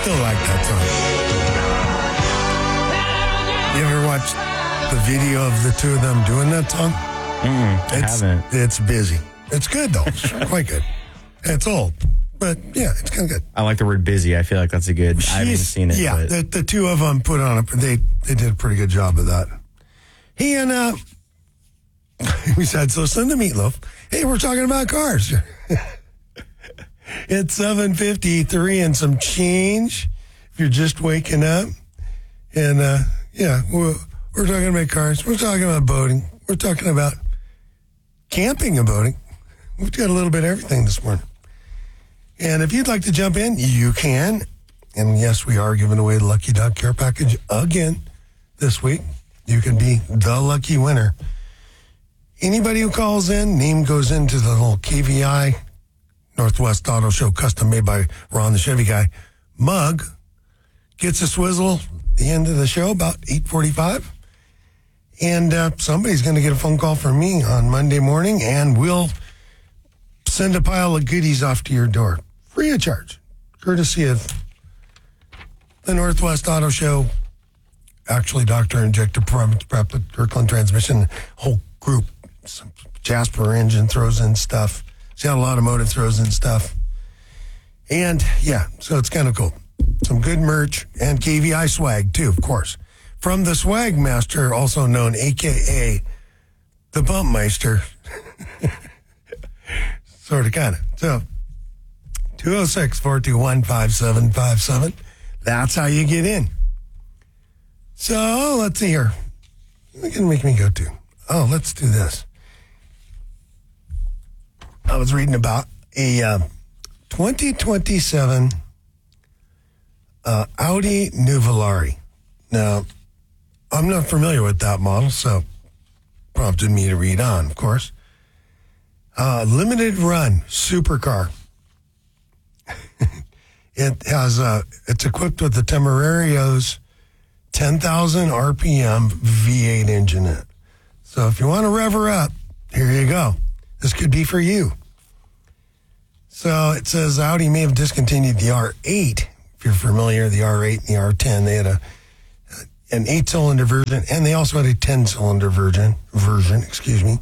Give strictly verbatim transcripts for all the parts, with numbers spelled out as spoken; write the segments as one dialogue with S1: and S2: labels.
S1: still like that song. You ever watched the video of the two of them doing that song?
S2: Mm, I
S1: it's,
S2: haven't.
S1: It's busy. It's good, though. It's quite good. It's old, but yeah, it's kind of good.
S2: I like the word busy. I feel like that's a good,
S1: She's,
S2: I haven't seen it.
S1: Yeah,
S2: but.
S1: the, the two of them put on a, they, they did a pretty good job of that. He and, uh, we said, so send the meatloaf. Hey, we're talking about cars. It's seven fifty-three and some change if you're just waking up. And, uh, yeah, we're, we're talking about cars. We're talking about boating. We're talking about camping and boating. We've got a little bit of everything this morning. And if you'd like to jump in, you can. And yes, we are giving away the Lucky Dog Care Package again this week. You can be the lucky winner. Anybody who calls in, name goes into the little K V I Northwest Auto Show custom made by Ron the Chevy Guy mug. Gets a swizzle at the end of the show about eight forty-five. And uh, somebody's going to get a phone call from me on Monday morning, and we'll send a pile of goodies off to your door, free of charge, courtesy of the Northwest Auto Show, actually Doctor Injector Prep, Prep, Kirkland Transmission, whole group. Some Jasper Engine throws in stuff. Seattle Automotive throws in stuff. And, yeah, so it's kind of cool. Some good merch and K V I swag, too, of course. From the Swag Master, also known a k a the Bump Meister. Sort of, kind of. So, two oh six, four two one, five seven five seven. That's how you get in. So, let's see here. What can make me go to? Oh, let's do this. I was reading about a uh, twenty twenty-seven uh, Audi Nuvolari. Now, I'm not familiar with that model, so prompted me to read on, of course. Uh, limited run supercar. It has a, it's equipped with the Temerario's ten thousand R P M V eight engine in it. So if you want to rev her up, here you go. This could be for you. So it says Audi may have discontinued the R eight. If you're familiar, the R eight and the R ten, they had a an eight-cylinder version, and they also had a ten-cylinder version. Version, excuse me.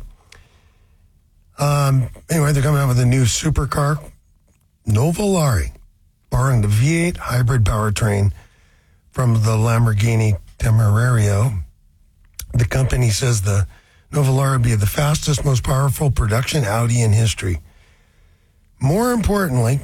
S1: Um. Anyway, they're coming out with a new supercar, Nuvolari, borrowing the V eight hybrid powertrain from the Lamborghini Temerario. The company says the Nuvolari will be the fastest, most powerful production Audi in history. More importantly,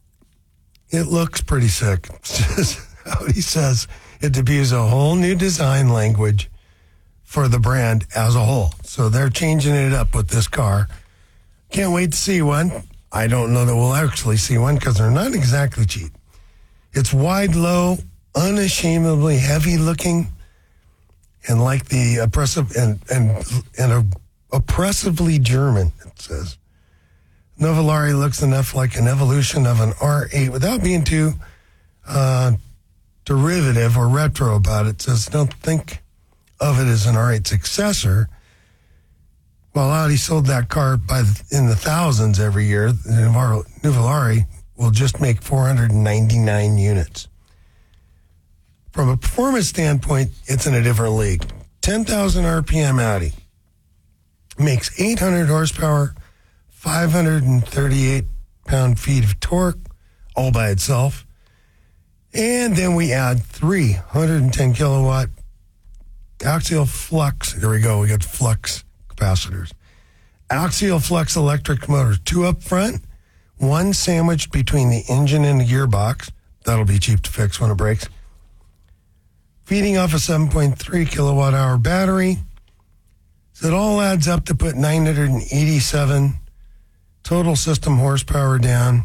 S1: it looks pretty sick. Audi says it debuts a whole new design language for the brand as a whole. So they're changing it up with this car. Can't wait to see one. I don't know that we'll actually see one because they're not exactly cheap. It's wide, low, unashamedly heavy looking, and like the oppressive and and and a, oppressively German, it says. Nuvolari looks enough like an evolution of an R eight without being too uh, derivative or retro about it. It says don't think of it as an R eight successor. While Audi sold that car by the, in the thousands every year, the Nuvolari will just make four hundred ninety-nine units. From a performance standpoint, it's in a different league. ten thousand R P M Audi makes eight hundred horsepower, five hundred thirty-eight pound-feet of torque all by itself. And then we add three one hundred ten kilowatt axial flux. There we go. We got flux capacitors. Axial flux electric motors, two up front, one sandwiched between the engine and the gearbox. That'll be cheap to fix when it breaks. Feeding off a seven point three kilowatt hour battery. So it all adds up to put nine hundred eighty-seven total system horsepower down.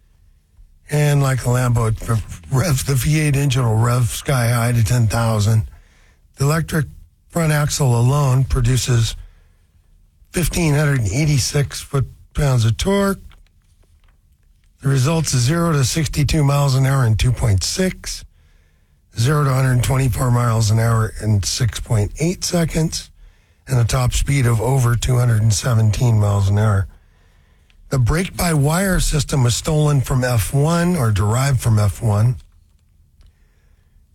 S1: And like a Lambo, it revs the V eight engine will rev sky high to ten thousand. The electric front axle alone produces one thousand five hundred eighty-six foot-pounds of torque. The results is zero to sixty-two miles an hour in two point six, zero to one hundred twenty-four miles an hour in six point eight seconds, and a top speed of over two hundred seventeen miles an hour. The brake-by-wire system was stolen from F one or derived from F one.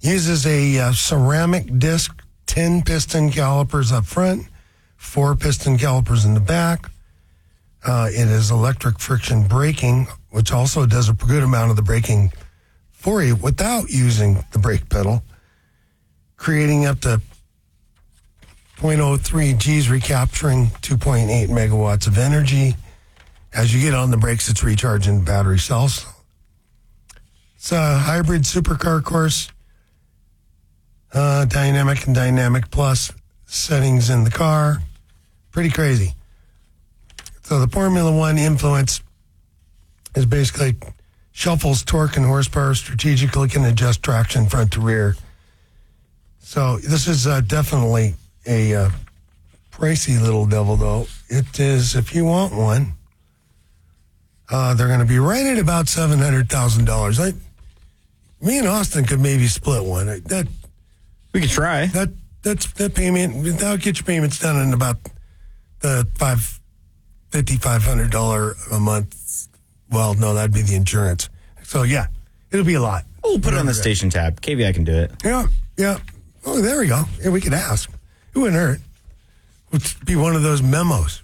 S1: Uses a uh, ceramic disc, ten piston calipers up front, four piston calipers in the back. Uh, it is electric friction braking, which also does a good amount of the braking for you without using the brake pedal, creating up to zero point zero three G's, recapturing two point eight megawatts of energy. As you get on the brakes, it's recharging battery cells. It's a hybrid supercar course, uh, dynamic and dynamic plus settings in the car. Pretty crazy. So the Formula One influence is basically shuffles torque and horsepower, strategically can adjust traction front to rear. So this is uh, definitely a uh, pricey little devil, though. It is, if you want one, uh, they're going to be right at about seven hundred thousand dollars. I, me and Austin could maybe split one. That
S2: We could try.
S1: That that's that payment. That'll get your payments done in about the five fifty five hundred dollar a month. Well, no, that'd be the insurance. So yeah, it'll be a lot.
S2: We'll put it on the station tab. K V I can do it.
S1: Yeah, yeah. Oh, there we go. Yeah, we could ask. It wouldn't hurt. It would be one of those memos.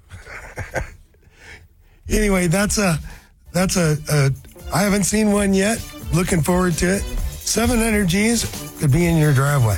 S1: Anyway, that's a that's a, a. I haven't seen one yet. Looking forward to it. seven hundred G's could be in your driveway.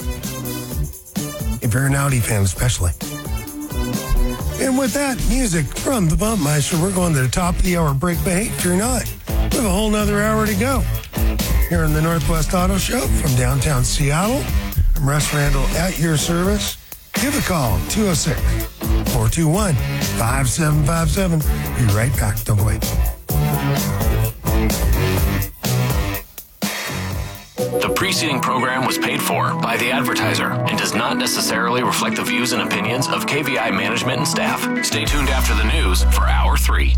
S1: If you're an Audi fan, especially. And with that music from the Bumpmeister, we're going to the top of the hour break. But hey, if you're not, we have a whole nother hour to go. Here on the Northwest Auto Show from downtown Seattle. I'm Russ Randall at your service. Give a call, two oh six, four two one, five seven five seven. Be right back. Don't wait.
S3: The preceding program was paid for by the advertiser and does not necessarily reflect the views and opinions of K V I management and staff. Stay tuned after the news for Hour three.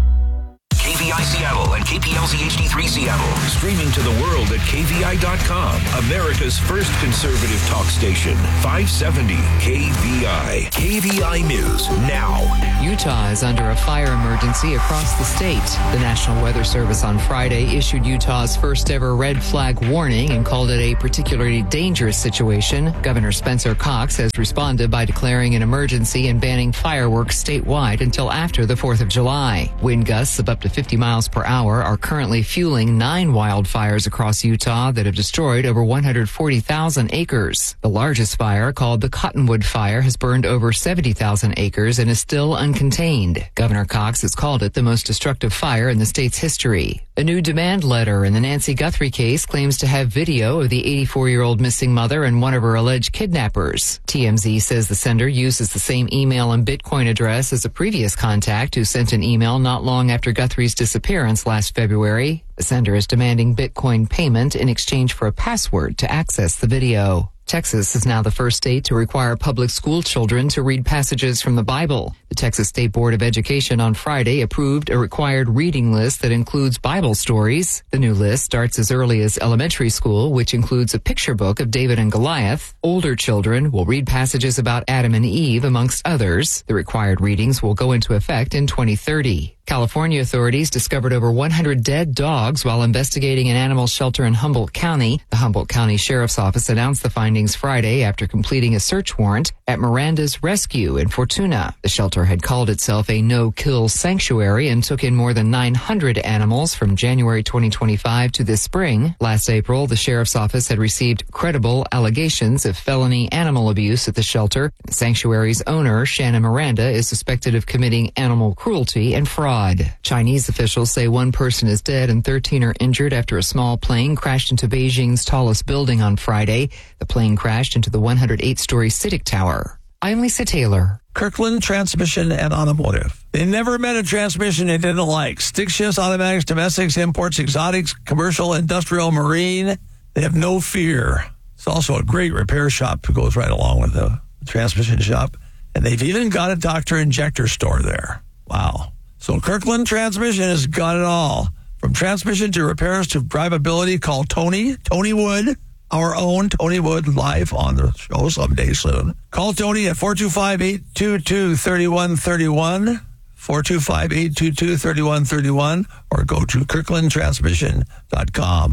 S4: K V I Seattle and K P L Z H D three Seattle. Streaming to the world at K V I dot com. America's first conservative talk station. five seventy K V I. K V I News now.
S5: Utah is under a fire emergency across the state. The National Weather Service on Friday issued Utah's first ever red flag warning and called it a particularly dangerous situation. Governor Spencer Cox has responded by declaring an emergency and banning fireworks statewide until after the fourth of July. Wind gusts of up to fifty miles per hour are currently fueling nine wildfires across Utah that have destroyed over one hundred forty thousand acres. The largest fire, called the Cottonwood Fire, has burned over seventy thousand acres and is still uncontained. Governor Cox has called it the most destructive fire in the state's history. A new demand letter in the Nancy Guthrie case claims to have video of the eighty-four-year-old missing mother and one of her alleged kidnappers. T M Z says the sender uses the same email and Bitcoin address as a previous contact who sent an email not long after Guthrie's disappearance last February. The sender is demanding Bitcoin payment in exchange for a password to access the video. Texas is now the first state to require public school children to read passages from the Bible. The Texas State Board of Education on Friday approved a required reading list that includes Bible stories. The new list starts as early as elementary school, which includes a picture book of David and Goliath. Older children will read passages about Adam and Eve, amongst others. The required readings will go into effect in twenty thirty. California authorities discovered over one hundred dead dogs while investigating an animal shelter in Humboldt County. The Humboldt County Sheriff's Office announced the findings Friday after completing a search warrant at Miranda's Rescue in Fortuna. The shelter had called itself a no-kill sanctuary and took in more than nine hundred animals from January twenty twenty-five to this spring. Last April, the Sheriff's Office had received credible allegations of felony animal abuse at the shelter. The sanctuary's owner, Shannon Miranda, is suspected of committing animal cruelty and fraud. Chinese officials say one person is dead and thirteen are injured after a small plane crashed into Beijing's tallest building on Friday. The plane crashed into the one hundred eight story CITIC Tower. I'm Lisa Taylor.
S6: Kirkland Transmission and Automotive. They never met a transmission they didn't like. Stick shifts, automatics, domestics, imports, exotics, commercial, industrial, marine. They have no fear. It's also a great repair shop that goes right along with the transmission shop. And they've even got a Doctor Injector store there. Wow. So Kirkland Transmission has got it all. From transmission to repairs to drivability, call Tony, Tony Wood, our own Tony Wood, live on the show someday soon. Call Tony at four two five, eight two two, three one three one, four two five, eight two two, three one three one, or go to kirkland transmission dot com.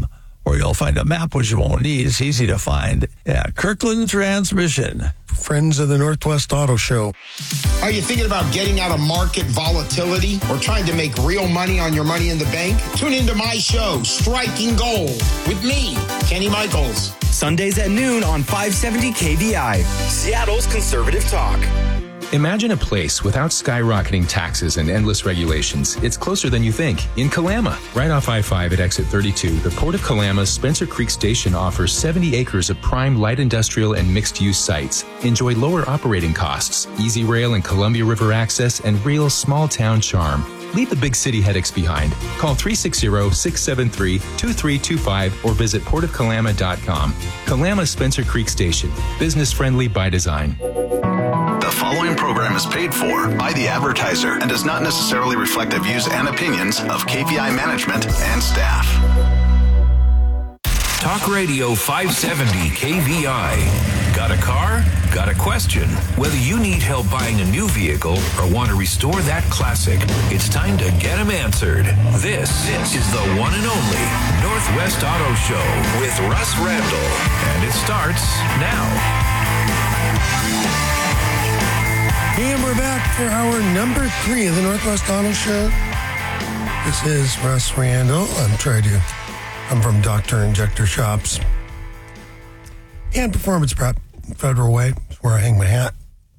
S6: or you'll find a map which you won't need. It's easy to find. Yeah, Kirkland Transmission.
S1: Friends of the Northwest Auto Show.
S7: Are you thinking about getting out of market volatility or trying to make real money on your money in the bank? Tune into my show, Striking Gold, with me, Kenny Michaels.
S8: Sundays at noon on five seventy K V I, Seattle's conservative talk.
S9: Imagine a place without skyrocketing taxes and endless regulations. It's closer than you think. In Kalama, right off I five at exit thirty-two, the Port of Kalama's Spencer Creek Station offers seventy acres of prime light industrial and mixed-use sites. Enjoy lower operating costs, easy rail and Columbia River access, and real small-town charm. Leave the big city headaches behind. Call three six zero, six seven three, two three two five or visit port of kalama dot com. Kalama Spencer Creek Station. Business-friendly by design.
S10: The following program is paid for by the advertiser and does not necessarily reflect the views and opinions of K V I management and staff.
S4: Talk Radio five seventy K V I. Got a car? Got a question? Whether you need help buying a new vehicle or want to restore that classic, it's time to get them answered. This, this is the one and only Northwest Auto Show with Russ Randall. And it starts now.
S1: Hey, and we're back for our number three of the Northwest Auto Show. This is Russ Randall. I'm trying to, I'm from Doctor Injector Shops and Performance Prep, Federal Way, where I hang my hat.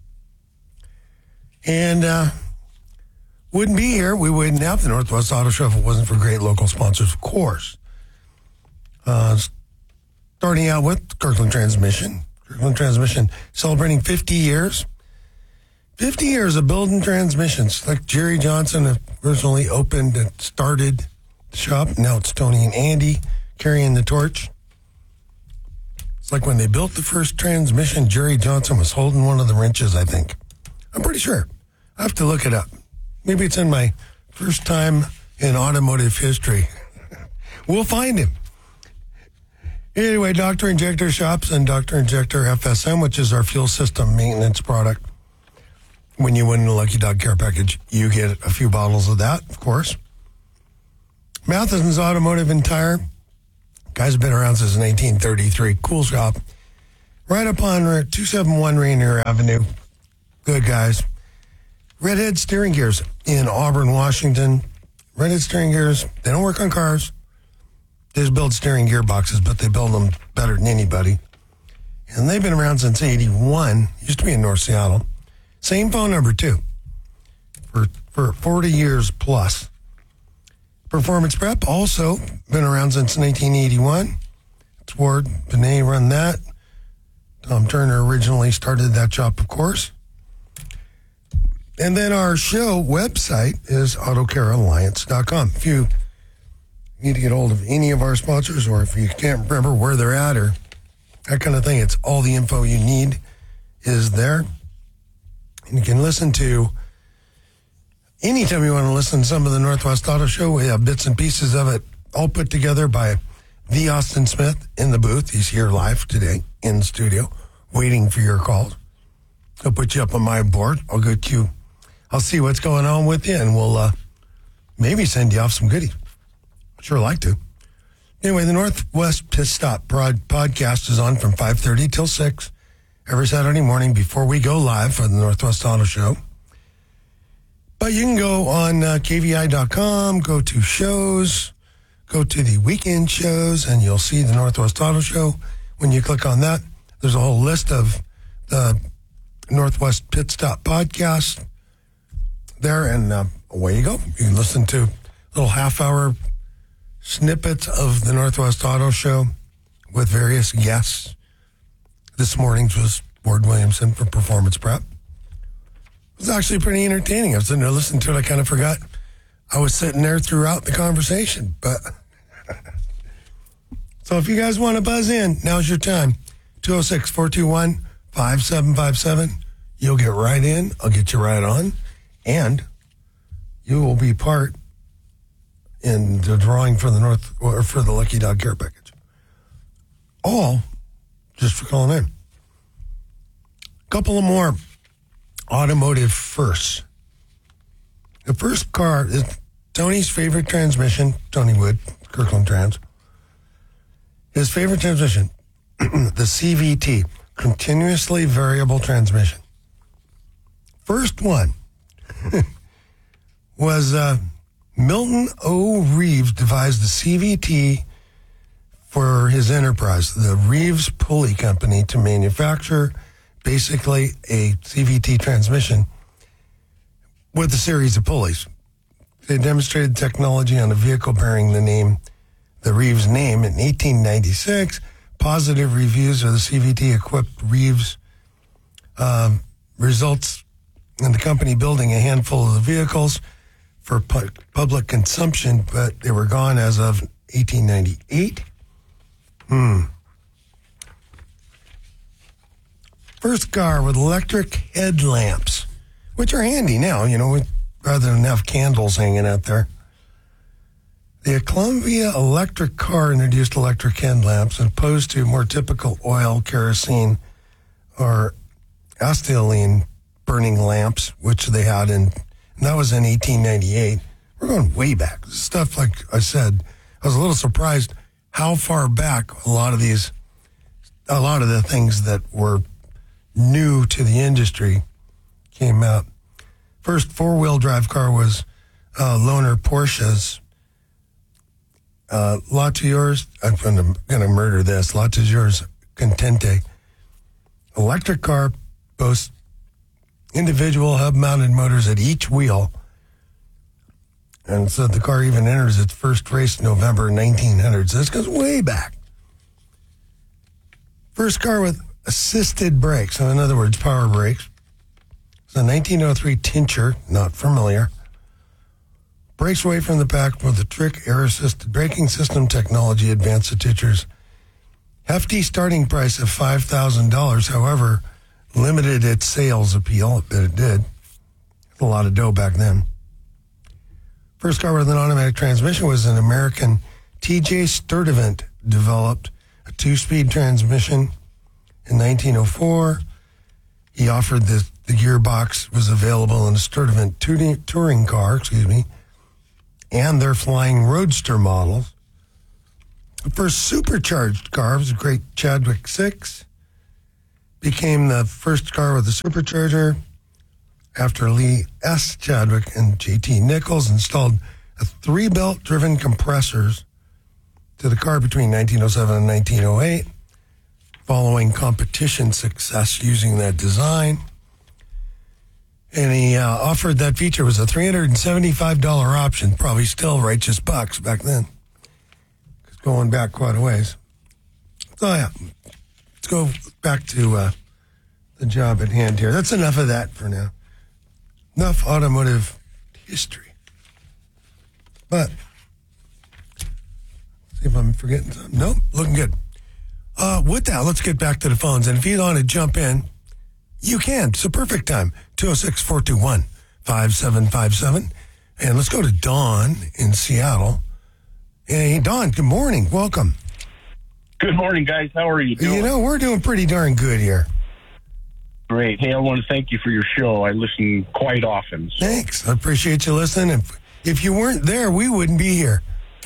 S1: And uh, wouldn't be here. We wouldn't have the Northwest Auto Show if it wasn't for great local sponsors, of course. Uh, starting out with Kirkland Transmission. Kirkland Transmission celebrating fifty years. fifty years of building transmissions. Like Jerry Johnson originally opened and started the shop. Now it's Tony and Andy carrying the torch. It's like when they built the first transmission, Jerry Johnson was holding one of the wrenches, I think. I'm pretty sure. I have to look it up. Maybe it's in my first time in automotive history. We'll find him. Anyway, Doctor Injector Shops and Doctor Injector F S M, which is our fuel system maintenance product. When you win the Lucky Dog Care Package, you get a few bottles of that, of course. Matheson's Automotive and Tire. Guys have been around since nineteen thirty-three. Cool shop. Right up on two seventy-one Rainier Avenue. Good guys. Redhead Steering Gears in Auburn, Washington. Redhead Steering Gears, they don't work on cars. They just build steering gear boxes, but they build them better than anybody. And they've been around since eighty-one. Used to be in North Seattle. Same phone number, too, for for forty years plus. Performance Prep, also been around since nineteen eighty-one. It's Ward Benet run that. Tom Turner originally started that shop, of course. And then our show website is auto care alliance dot com. If you need to get hold of any of our sponsors, or if you can't remember where they're at or that kind of thing, it's all the info you need is there. And you can listen to, anytime you want to listen to some of the Northwest Auto Show, we have bits and pieces of it all put together by the Austin Smith in the booth. He's here live today in the studio, waiting for your calls. I'll put you up on my board. I'll get you, I'll see what's going on with you, and we'll uh, maybe send you off some goodies. Sure like to. Anyway, the Northwest Pit Stop Prod podcast is on from five thirty till six every Saturday morning before we go live for the Northwest Auto Show. But you can go on uh, K V I dot com, go to shows, go to the weekend shows, and you'll see the Northwest Auto Show. When you click on that, there's a whole list of the Northwest Pit Stop podcast there, and uh, away you go. You can listen to little half-hour snippets of the Northwest Auto Show with various guests. This morning's was Ward Williamson from Performance Prep. It was actually pretty entertaining. I was sitting there listening to it. I kind of forgot I was sitting there throughout the conversation. But so if you guys want to buzz in, now's your time. two oh six, four two one, five seven five seven. You'll get right in. I'll get you right on. And you will be part in the drawing for the North or for the Lucky Dog Care Package. All just for calling in. A couple of more automotive firsts. The first car is Tony's favorite transmission, Tony Wood, Kirkland Trans. His favorite transmission, the C V T, continuously variable transmission. First one was uh, Milton O. Reeves devised the C V T for his enterprise, the Reeves Pulley Company, to manufacture basically a C V T transmission with a series of pulleys. They demonstrated technology on a vehicle bearing the name, the Reeves name, in eighteen ninety-six. Positive reviews of the C V T-equipped Reeves um, results in the company building a handful of the vehicles for pu- public consumption, but they were gone as of eighteen ninety-eight. Hmm. First car with electric headlamps, which are handy now, you know, rather than have candles hanging out there. The Columbia electric car introduced electric headlamps as opposed to more typical oil, kerosene, or acetylene burning lamps, which they had in, and that was in eighteen ninety-eight. We're going way back. Stuff, like I said, I was a little surprised how far back a lot of these, a lot of the things that were new to the industry came out. First four-wheel drive car was uh, Lohner Porsche's uh, Lot to Yours. I'm going to murder this. Lot to Yours Contente. Electric car boasts individual hub-mounted motors at each wheel. And so the car even enters its first race in November nineteen hundred. So this goes way back. First car with assisted brakes, so in other words, power brakes. It's a nineteen oh three Tincture, not familiar. Brakes away from the pack with the Trick air-assisted braking system technology advanced the Tincture's hefty starting price of five thousand dollars, however, limited its sales appeal, but it did. A lot of dough back then. First car with an automatic transmission was an American T J Sturdivant developed a two-speed transmission in nineteen oh four. He offered the, the gearbox was available in a Sturdivant touring, touring car, excuse me, and their flying roadster models. The first supercharged car was a great Chadwick six. Became the first car with a supercharger after Lee S. Chadwick and J T Nichols installed a three-belt driven compressors to the car between nineteen oh seven and nineteen oh eight, following competition success using that design. And he uh, offered that feature was a three hundred seventy-five dollars option, probably still righteous bucks back then. It's going back quite a ways. So yeah, let's go back to uh, the job at hand here. That's enough of that for now. Enough automotive history. But, see if I'm forgetting something. Nope, looking good. Uh, with that, let's get back to the phones. And if you want to jump in, you can. It's a perfect time. two oh six, four two one, five seven five seven. And let's go to Don in Seattle. Hey, Don, good morning. Welcome.
S11: Good morning, guys. How are you doing?
S1: You know, we're doing pretty darn good here.
S11: Great. Hey, I want to thank you for your show. I listen quite often. So.
S1: Thanks. I appreciate you listening. If, if you weren't there, we wouldn't be here.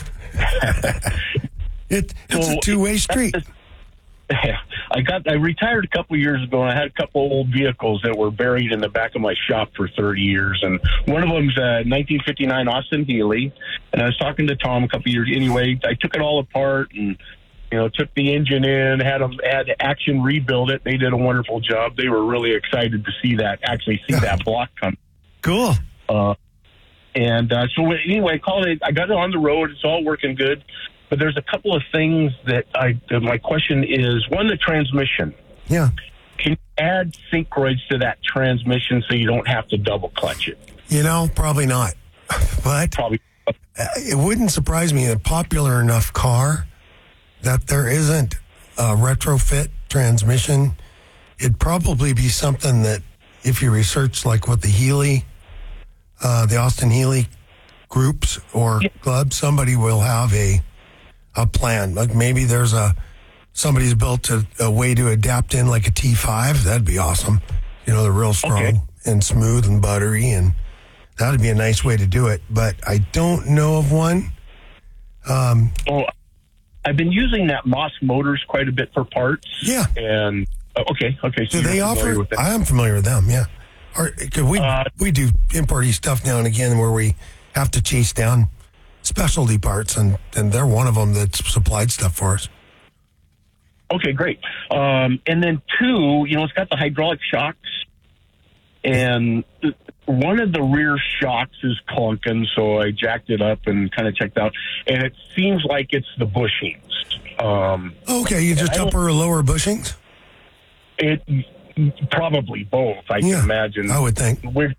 S1: it, it's
S11: so,
S1: a two-way street.
S11: I got. I retired a couple of years ago, and I had a couple old vehicles that were buried in the back of my shop for thirty years. And one of them's a nineteen fifty-nine Austin Healey. And I was talking to Tom a couple of years. Anyway, I took it all apart and, you know, took the engine in, had them had Action rebuild it. They did a wonderful job. They were really excited to see that, actually see that block come.
S1: Cool.
S11: Uh, and uh, so anyway, I called it. I got it on the road. It's all working good. But there's a couple of things that I, that my question is, one, the transmission.
S1: Yeah.
S11: Can you add synchroids to that transmission so you don't have to double clutch it?
S1: You know, probably not. But
S11: probably.
S1: It wouldn't surprise me in a popular enough car that there isn't a retrofit transmission. It'd probably be something that if you research like what the Healey, uh, the Austin Healey groups or yeah. clubs, somebody will have a a plan. Like maybe there's a somebody's built a, a way to adapt in like a T five. That'd be awesome. You know, they're real strong okay. and smooth and buttery, and that'd be a nice way to do it. But I don't know of one. Um,
S11: well, I've been using that Moss Motors quite a bit for parts.
S1: Yeah.
S11: And uh, okay, okay. So
S1: do they offer? I am familiar with them. Yeah. Or, cause we uh, we do import stuff now and again where we have to chase down specialty parts, and, and they're one of them that's supplied stuff for us.
S11: Okay, great. Um, and then two, you know, it's got the hydraulic shocks, and one of the rear shocks is clunking, so I jacked it up and kind of checked out, and it seems like it's the bushings. Um,
S1: okay, you just upper or lower bushings?
S11: It probably both, I
S1: yeah,
S11: can imagine.
S1: I would think.
S11: We're,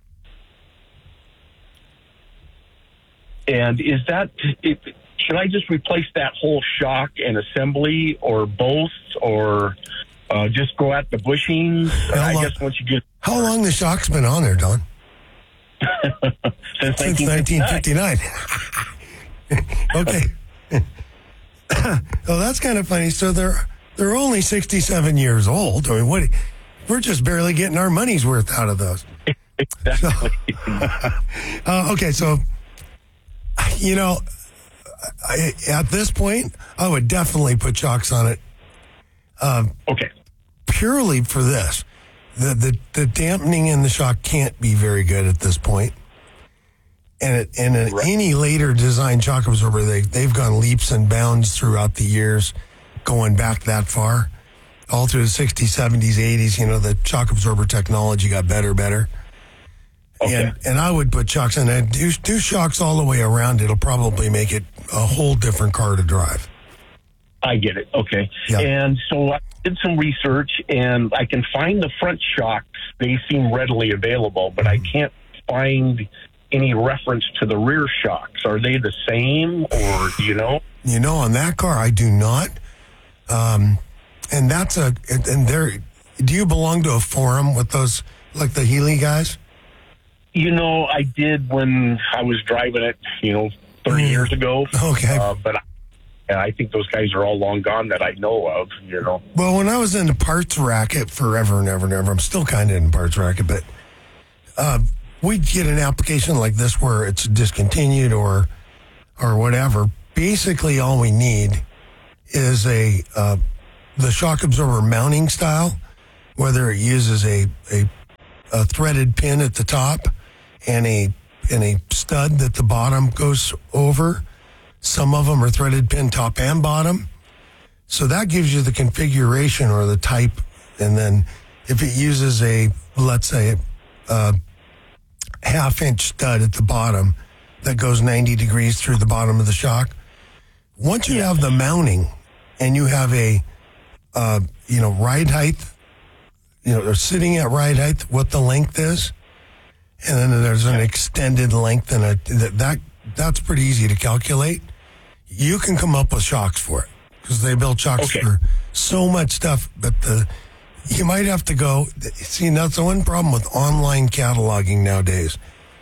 S11: and is that... It, should I just replace that whole shock and assembly, or both, or uh, just go at the bushings? I
S1: long,
S11: guess once you get...
S1: How long the shock's been on there, Don?
S11: Since,
S1: Since nineteen fifty-nine. Okay. Oh, that's kind of funny. So they're they're only sixty-seven years old. I mean, what? We're just barely getting our money's worth out of those.
S11: Exactly.
S1: So, uh, okay, so you know, I, at this point, I would definitely put shocks on it. Um,
S11: okay.
S1: Purely for this. The, the the dampening in the shock can't be very good at this point. And it, and in right. any later design shock absorber, they, they've gone leaps and bounds throughout the years, going back that far. All through the sixties, seventies, eighties, you know, the shock absorber technology got better, better. Okay. And, and I would put shocks in it. Do, do shocks all the way around. It'll probably make it a whole different car to drive.
S11: I get it. Okay.
S1: Yeah.
S11: And so I did some research, and I can find the front shocks. They seem readily available, but I can't find any reference to the rear shocks. Are they the same, or do you know?
S1: You know, on that car, I do not. Um, and that's a, and, and there, do you belong to a forum with those, like the Healy guys?
S11: You know, I did when I was driving it, you know, thirty mm. years ago.
S1: Okay.
S11: Uh, but I, I think those guys are all long gone that I know of, you know.
S1: Well, when I was in the parts racket forever and ever and ever, I'm still kind of in parts racket, but uh, we'd get an application like this where it's discontinued or or whatever. Basically, all we need is a uh, the shock absorber mounting style, whether it uses a, a a threaded pin at the top and a and a stud that the bottom goes over. Some of them are threaded pin top and bottom. So that gives you the configuration or the type. And then if it uses a, let's say, a half inch stud at the bottom that goes ninety degrees through the bottom of the shock, once you yeah. have the mounting and you have a, uh, you know, ride height, you know, or sitting at ride height, what the length is, and then there's an extended length, and a, that, that that's pretty easy to calculate. You can come up with shocks for it because they build shocks okay. for so much stuff. But the you might have to go. See, that's the one problem with online cataloging nowadays.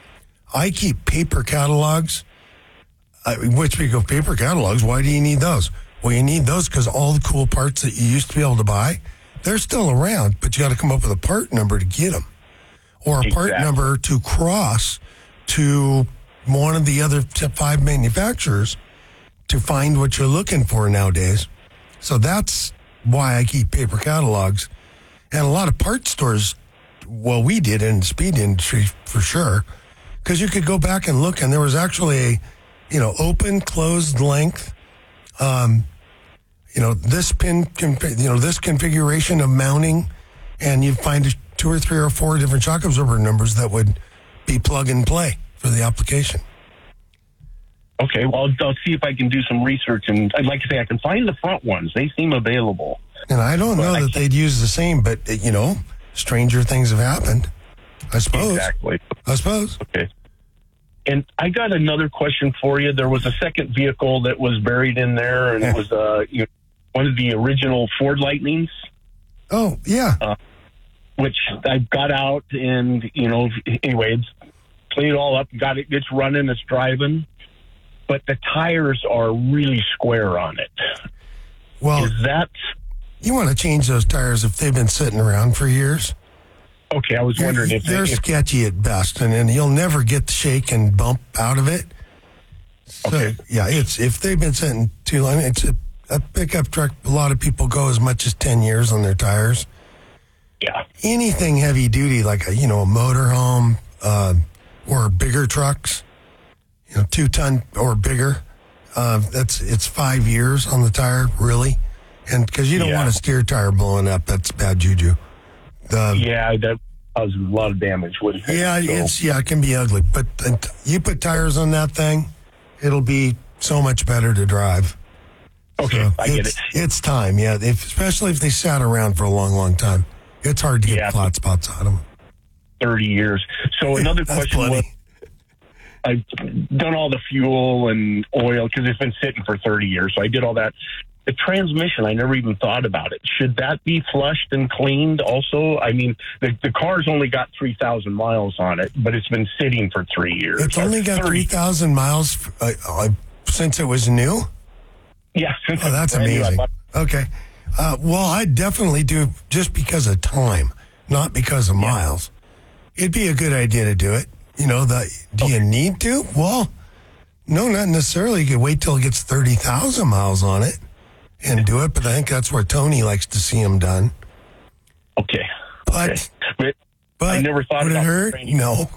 S1: I keep paper catalogs, uh, which we go paper catalogs. Why do you need those? Well, you need those because all the cool parts that you used to be able to buy, they're still around, but you got to come up with a part number to get them, or a
S11: exactly.
S1: part number to cross to one of the other five manufacturers to find what you're looking for nowadays. So that's why I keep paper catalogs. And a lot of parts stores, well, we did in the speed industry for sure, because you could go back and look, and there was actually a, you know, open, closed length, um, you know, this pin, you know, this configuration of mounting, and you'd find two or three or four different shock absorber numbers that would be plug and play for the application.
S11: Okay, well, I'll, I'll see if I can do some research, and I'd like to say I can find the front ones. They seem available.
S1: And I don't know that they'd use the same, but, you know, stranger things have happened, I suppose.
S11: Exactly.
S1: I suppose.
S11: Okay. And I got another question for you. There was a second vehicle that was buried in there, and it was uh, you know, one of the original Ford Lightnings.
S1: Oh, yeah.
S11: Uh, which I got out, and, you know, anyway, it's cleaned it all up, got it, it's running, it's driving. But the tires are really square on it.
S1: Well,
S11: is that...
S1: You want to change those tires if they've been sitting around for years.
S11: Okay, I was
S1: they're,
S11: wondering if...
S1: They're
S11: if,
S1: sketchy at best, and then you'll never get the shake and bump out of it. So,
S11: okay.
S1: yeah, it's if they've been sitting too long, it's a, a pickup truck, a lot of people go as much as ten years on their tires.
S11: Yeah.
S1: Anything heavy duty, like a, you know, a motorhome uh, or bigger trucks, you know, two ton or bigger, uh, that's it's five years on the tire, really. And because you don't
S11: Yeah.
S1: want a steer tire blowing up, that's bad juju. The,
S11: Yeah, that caused a lot of damage. With it,
S1: yeah,
S11: so.
S1: it's yeah, it can be ugly. But uh, you put tires on that thing, it'll be so much better to drive.
S11: Okay,
S1: So
S11: I get
S1: it's,
S11: it.
S1: It's time, yeah. If, especially if they sat around for a long, long time, it's hard to get
S11: Yeah.
S1: flat spots on them.
S11: thirty years. So another
S1: That's
S11: question was,
S1: plenty.
S11: I've done all the fuel and oil because it's been sitting for thirty years. So I did all that. The transmission, I never even thought about it. Should that be flushed and cleaned also? I mean, the, the car's only got three thousand miles on it, but it's been sitting for three years.
S1: It's only got
S11: thirty
S1: three thousand miles uh, uh, since it was new?
S11: Yeah. Since
S1: Oh, that's
S11: it's brand new, I
S1: amazing.
S11: bought-
S1: Okay. Uh, well, I definitely do just because of time, not because of miles. It'd be a good idea to do it. You know, the, do you need to? Well, no, not necessarily. You could wait till it gets thirty thousand miles on it and do it, but I think that's where Tony likes to see them done.
S11: Okay.
S1: But,
S11: okay. But,
S1: but
S11: I never thought
S1: would
S11: about
S1: it
S11: the
S1: hurt?
S11: training.
S1: No.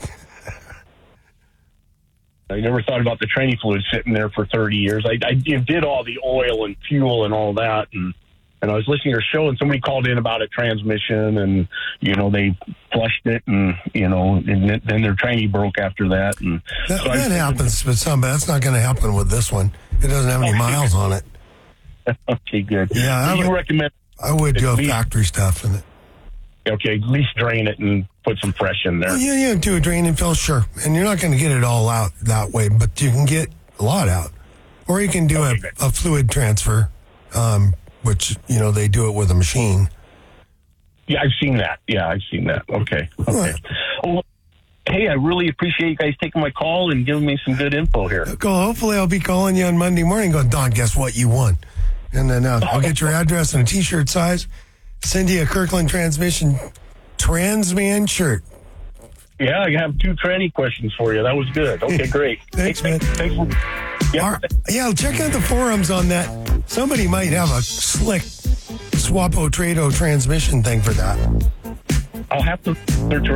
S11: I never thought about the training fluid sitting there for thirty years. I, I did all the oil and fuel and all that, and and I was listening to your show, and somebody called in about a transmission, and you know they flushed it, and you know, and then then their tranny broke after that, and
S1: That,
S11: so I-
S1: that happens with some, but that's not going to happen with this one. It doesn't have any miles on it.
S11: Okay, good.
S1: Yeah, I
S11: Do you
S1: would-
S11: recommend?
S1: I would
S11: at
S1: go
S11: least-
S1: factory stuff in it.
S11: Okay, at least drain it and put some fresh in there.
S1: Well, yeah, yeah, do a drain and fill, sure. And you're not going to get it all out that way, but you can get a lot out. Or you can do
S11: Okay,
S1: a,
S11: good.
S1: a fluid transfer, um, which, you know, they do it with a machine.
S11: Yeah, I've seen that. Yeah, I've seen that. Okay. Okay.
S1: Right.
S11: Well, hey, I really appreciate you guys taking my call and giving me some good info here.
S1: Go, hopefully I'll be calling you on Monday morning going, Don, guess what? You won. And then uh, I'll get your address and a T-shirt size, send you a Kirkland Transmission Transman shirt.
S11: Yeah, I have two tranny questions for you. That was good. Okay, great.
S1: Thanks,
S11: Hey,
S1: man.
S11: Thanks for, yeah,
S1: All right. Yeah, check out the forums on that. Somebody might have a slick Swapo Trado transmission thing for that.
S11: I'll have to search